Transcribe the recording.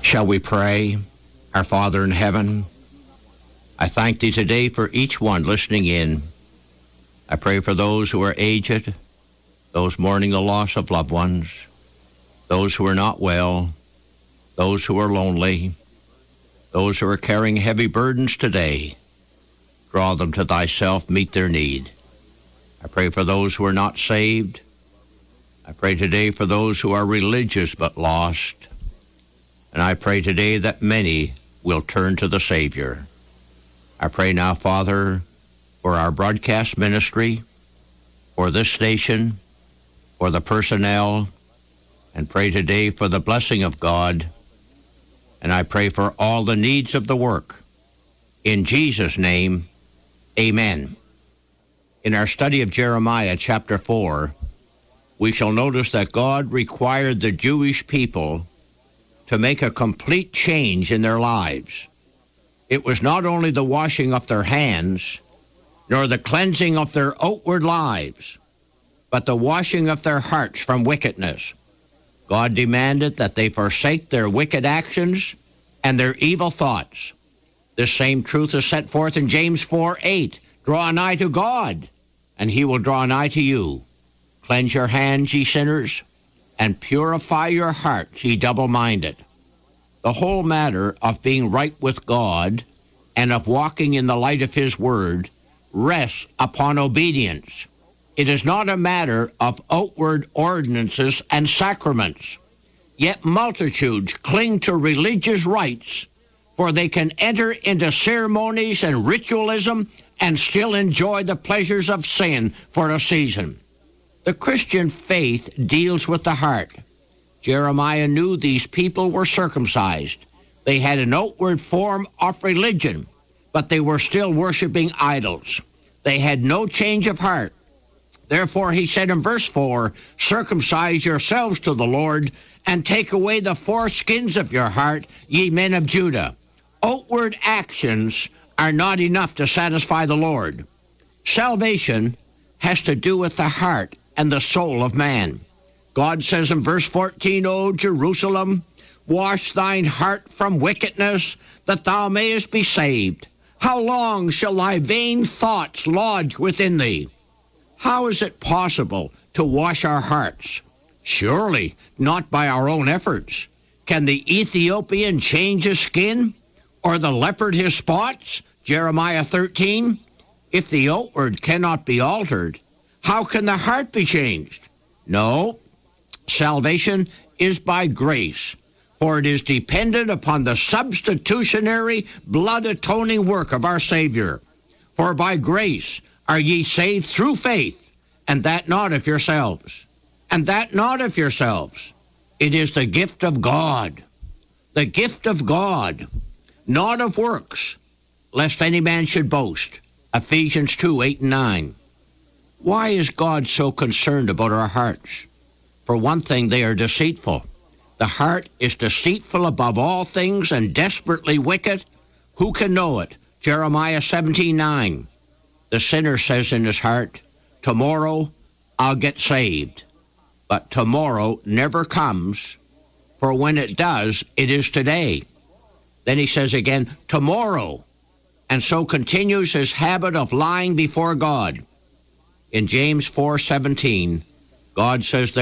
Shall we pray? Our Father in heaven, I thank Thee today for each one listening in. I pray for those who are aged, those mourning the loss of loved ones, those who are not well, those who are lonely, those who are carrying heavy burdens today. Draw them to Thyself, meet their need. I pray for those who are not saved. I pray today for those who are religious but lost. And I pray today that many will turn to the Savior. I pray now, Father, for our broadcast ministry, for this station, for the personnel, and pray today for the blessing of God. And I pray for all the needs of the work. In Jesus' name, amen. In our study of Jeremiah chapter 4, we shall notice that God required the Jewish people to make a complete change in their lives. It was not only the washing of their hands, nor the cleansing of their outward lives, but the washing of their hearts from wickedness. God demanded that they forsake their wicked actions and their evil thoughts. This same truth is set forth in James 4:8. Draw nigh to God, and He will draw nigh to you. Cleanse your hands, ye sinners, and purify your hearts, ye double-minded. The whole matter of being right with God and of walking in the light of His Word rests upon obedience. It is not a matter of outward ordinances and sacraments. Yet multitudes cling to religious rites, for they can enter into ceremonies and ritualism and still enjoy the pleasures of sin for a season. The Christian faith deals with the heart. Jeremiah knew these people were circumcised. They had an outward form of religion, but they were still worshiping idols. They had no change of heart. Therefore, he said in verse 4, circumcise yourselves to the Lord, and take away the foreskins of your heart, ye men of Judah. Outward actions are not enough to satisfy the Lord. Salvation has to do with the heart and the soul of man. God says in verse 14, O Jerusalem, wash thine heart from wickedness, that thou mayest be saved. How long shall thy vain thoughts lodge within thee? How is it possible to wash our hearts? Surely not by our own efforts. Can the Ethiopian change his skin, or the leopard his spots? Jeremiah 13. If the outward cannot be altered, how can the heart be changed? No, salvation is by grace, for it is dependent upon the substitutionary blood-atoning work of our Savior. For by grace are ye saved through faith, and that not of yourselves. And that not of yourselves. It is the gift of God. The gift of God, not of works, lest any man should boast. Ephesians 2:8-9. Why is God so concerned about our hearts? For one thing, they are deceitful. The heart is deceitful above all things and desperately wicked. Who can know it? Jeremiah 17:9. The sinner says in his heart, tomorrow I'll get saved. But tomorrow never comes, for when it does, it is today. Then he says again, tomorrow, and so continues his habit of lying before God. In James 4:17, God says,